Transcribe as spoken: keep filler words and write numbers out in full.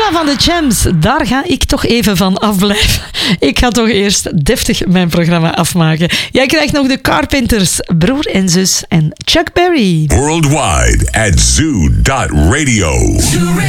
Villa van de Champs, daar ga ik toch even van afblijven. Ik ga toch eerst deftig mijn programma afmaken. Jij krijgt nog de Carpenters, broer en zus en Chuck Berry. Worldwide at zoo dot radio.